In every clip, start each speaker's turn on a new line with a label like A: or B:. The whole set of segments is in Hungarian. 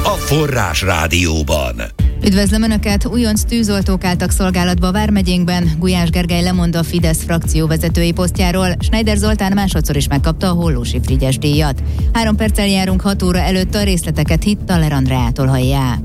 A: a Forrás Rádióban.
B: Üdvözlöm Önöket! Újonc tűzoltók álltak szolgálatba Vármegyénkben. Gulyás Gergely lemond a Fidesz frakcióvezetői posztjáról. Schneider Zoltán másodszor is megkapta a Hollósy Frigyes díjat. 3 perccel járunk 6 óra előtt, a részleteket Hittaler Andreától hallják.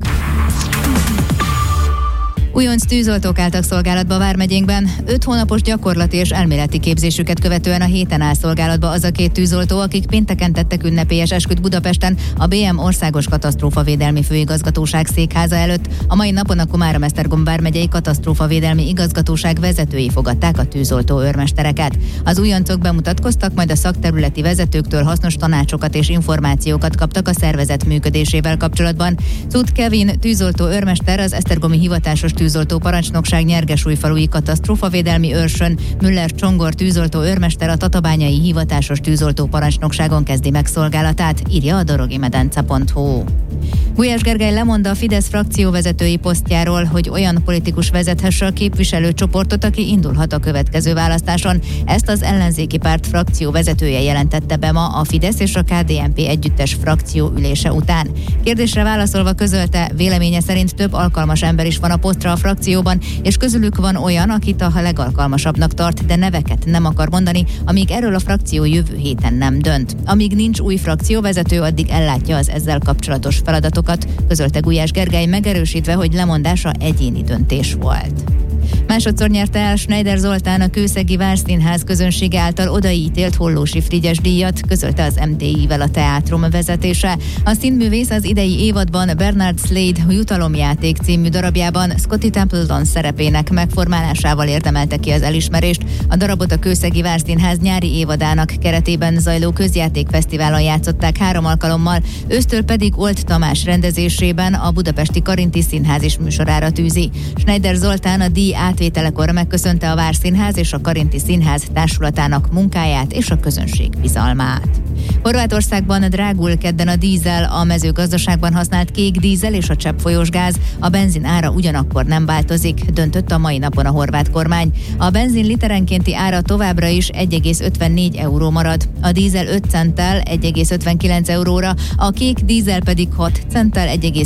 B: Újonc tűzoltók álltak szolgálatba Vármegyénkben. 5 hónapos gyakorlati és elméleti képzésüket követően a héten áll szolgálatba az a 2 tűzoltó, akik pénteken tettek ünnepélyes esküt Budapesten a BM Országos Katasztrófavédelmi Főigazgatóság székháza előtt. A mai napon a Komárom-Esztergom vármegyei Katasztrófavédelmi Igazgatóság vezetői fogadták a tűzoltó őrmestereket. Az újoncok bemutatkoztak, majd a szakterületi vezetőktől hasznos tanácsokat és információkat kaptak a szervezet működésével kapcsolatban. Cud Kevin tűzoltó őrmester az esztergomi hivatásos tűzoltó parancsnokság Nyergesújfalui katasztrófavédelmi őrsön, Müller Csongor tűzoltó őrmester a tatabányai hivatásos tűzoltó parancsnokságon kezdi meg szolgálatát, írja a dorogimedence.hu. Gulyás Gergely lemond a Fidesz frakcióvezetői posztjáról, hogy olyan politikus vezethesse a képviselőcsoportot, aki indulhat a következő választáson. Ezt az ellenzéki párt frakcióvezetője jelentette be ma a Fidesz és a KDNP együttes frakció ülése után. Kérdésre válaszolva közölte, véleménye szerint több alkalmas ember is van a posztra a frakcióban, és közülük van olyan, akit a legalkalmasabbnak tart, de neveket nem akar mondani, amíg erről a frakció jövő héten nem dönt. Amíg nincs új frakcióvezető, addig ellátja az ezzel kapcsolatos feladatokat, közölte Gulyás Gergely, megerősítve, hogy lemondása egyéni döntés volt. Másodszor nyerte el Schneider Zoltán a Kőszegi Várszínház közönsége által odaítélt Hollósy Frigyes díjat, közölte az MTI-vel a teátrum vezetése. A színművész az idei évadban Bernard Slade Jutalomjáték című darabjában Scotty Templeton szerepének megformálásával érdemelte ki az elismerést. A darabot a Kőszegi Várszínház nyári évadának keretében zajló közjátékfesztiválon játszották 3 alkalommal, ősztől pedig Olt Tamás rendezésében a budapesti Karinti Színház is műsorára tűzi. Schneider Zoltán a díj átvételekor megköszönte a Várszínház és a Karinti Színház társulatának munkáját és a közönség bizalmát. Horvátországban drágul kedden a dízel, a mezőgazdaságban használt kék dízel és a cseppfolyós gáz, a benzin ára ugyanakkor nem változik, döntött a mai napon a horvát kormány. A benzin literenkénti ára továbbra is 1,54 euró marad, a dízel 5 centtel 1,59 euróra, a kék dízel pedig 6 centtel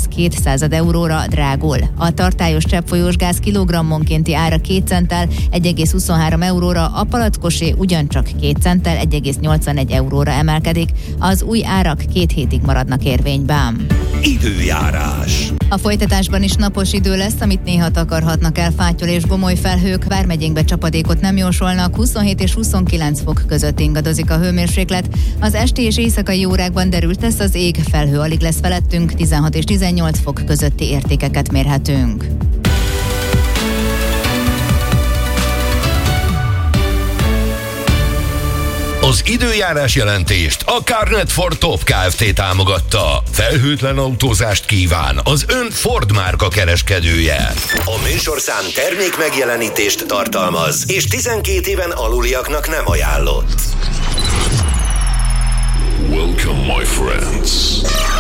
B: 1,2 euróra drágul. A tartályos cseppfolyós gáz kilogrammonkénti ára 2 centtel 1,23 euróra, a palackosé ugyancsak 2 centtel 1,81 euróra emelkedik. Az új árak 2 hétig maradnak érvényben.
A: Időjárás.
B: A folytatásban is napos idő lesz, amit néha takarhatnak el fátyol és gomoly felhők. Vármegyénkbe csapadékot nem jósolnak, 27 és 29 fok között ingadozik a hőmérséklet. Az esti és éjszakai órákban derült lesz az ég, felhő alig lesz felettünk, 16 és 18 fok közötti értékeket mérhetünk.
A: Az időjárás jelentést a Carnet for Top Kft. Támogatta. Felhőtlen autózást kíván az ön Ford márka kereskedője. A műsorszám termék megjelenítést tartalmaz, és 12 éven aluliaknak nem ajánlott.
C: Welcome, my friends.